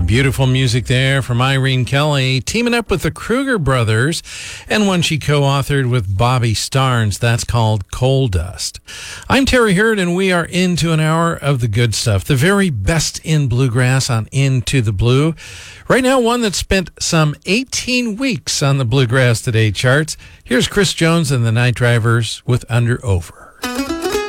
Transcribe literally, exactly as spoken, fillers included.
Beautiful music there from Irene Kelly, teaming up with the Kruger Brothers, and one she co-authored with Bobby Starnes. That's called Coal Dust. I'm Terry Hurd, and we are into an hour of the good stuff, the very best in bluegrass on Into the Blue. Right now, one that spent some eighteen weeks on the Bluegrass Today charts. Here's Chris Jones and the Night Drivers with Under Over.